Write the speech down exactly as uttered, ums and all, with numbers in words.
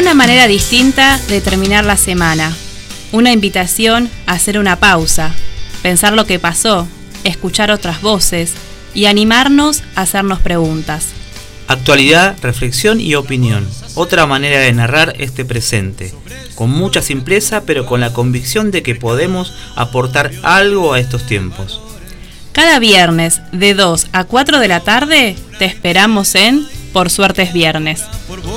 Una manera distinta de terminar la semana. Una invitación a hacer una pausa, pensar lo que pasó, escuchar otras voces y animarnos a hacernos preguntas. Actualidad, reflexión y opinión. Otra manera de narrar este presente. Con mucha simpleza, pero con la convicción de que podemos aportar algo a estos tiempos. Cada viernes, de dos a cuatro de la tarde, te esperamos en Por Suerte es Viernes.